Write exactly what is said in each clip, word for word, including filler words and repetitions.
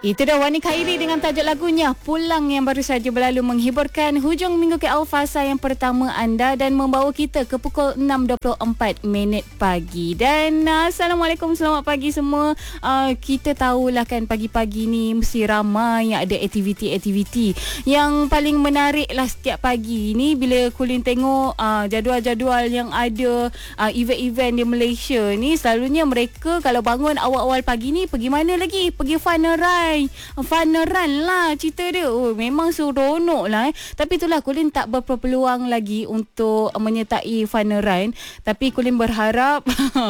Itu dah Wani Khairi dengan tajuk lagunya Pulang yang baru saja berlalu menghiburkan hujung minggu K L fasa yang pertama anda dan membawa kita ke pukul enam dua puluh empat minit pagi. Dan uh, Assalamualaikum, selamat pagi semua. Uh, kita tahulah kan pagi-pagi ni mesti ramai yang ada aktiviti-aktiviti. Yang paling menarik lah setiap pagi ni bila Kulin tengok uh, jadual-jadual yang ada uh, event-event di Malaysia ni, selalunya mereka kalau bangun awal-awal pagi ni pergi mana lagi? Pergi funeral. Funeral lah cerita dia. Oh, memang seronok lah eh. Tapi itulah Kulin tak berpeluang lagi untuk menyertai funeral. Tapi Kulin berharap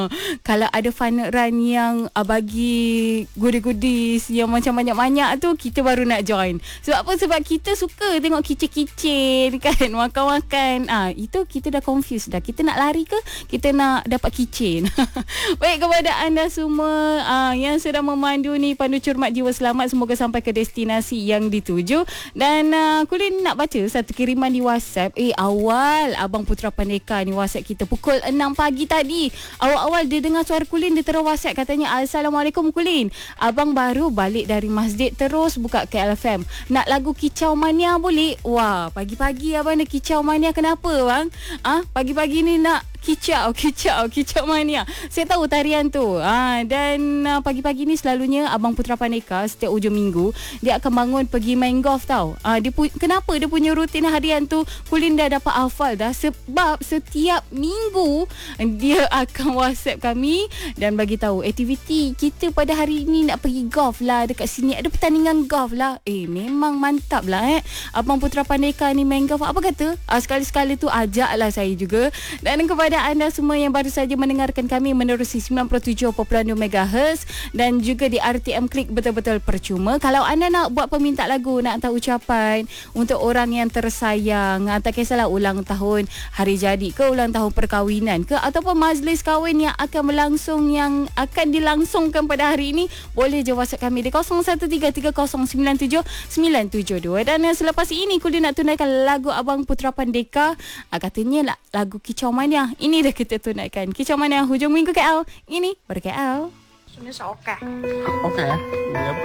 kalau ada funeral yang uh, bagi goodies-goodies yang macam banyak-banyak tu, kita baru nak join. Sebab apa? Sebab kita suka tengok kicin-kicin kan, makan-makan. Ah, itu kita dah confused dah. Kita nak lari ke? Kita nak dapat kicin. Baik, kepada anda semua uh, yang sedang memandu ni, pandu cermat jiwa selamat, semoga sampai ke destinasi yang dituju. Dan uh, Kulin nak baca satu kiriman di WhatsApp. Eh, awal Abang Putra Pandeka ni WhatsApp kita pukul enam pagi tadi. Awal-awal dia dengar suara Kulin, dia terus WhatsApp katanya, Assalamualaikum Kulin, abang baru balik dari masjid terus buka K L F M. Nak lagu Kicau Mania boleh? Wah, pagi-pagi abang dah Kicau Mania, kenapa bang? Ah, pagi-pagi ni nak kicau, kicau, kicau mania. Saya tahu tarian tu. Ha, dan uh, pagi-pagi ni selalunya Abang Putra Pandeka setiap hujung minggu dia akan bangun pergi main golf tau. Ha, dia pu- kenapa dia punya rutin harian tu Kulin dah dapat hafal dah, sebab setiap minggu dia akan WhatsApp kami dan bagi tahu aktiviti kita pada hari ini nak pergi golf lah, dekat sini ada pertandingan golf lah. Eh, memang mantap lah eh. Abang Putra Pandeka ni main golf. Apa kata? Ha, sekali-sekali tu ajaklah saya juga. Dan kepada anda semua yang baru saja mendengarkan kami menerusi sembilan puluh tujuh perpuluhan dua megahertz dan juga di R T M Klik betul-betul percuma. Kalau anda nak buat peminta lagu, nak hantar ucapan untuk orang yang tersayang, tak kisahlah ulang tahun hari jadi ke, ulang tahun perkahwinan ke, ataupun majlis kahwin yang akan berlangsung, yang akan dilangsungkan pada hari ini, boleh je WhatsApp kami di kosong satu tiga tiga kosong sembilan tujuh sembilan tujuh dua. Dan selepas ini Kulin nak tunaikan lagu Abang Putra Pandeka, katanya lah lagu Kicau Mania. Ini dah kita tunaikan Kicau Mania hujung minggu K L. Ini ber K L. Sebenarnya okey. Okey eh? Apa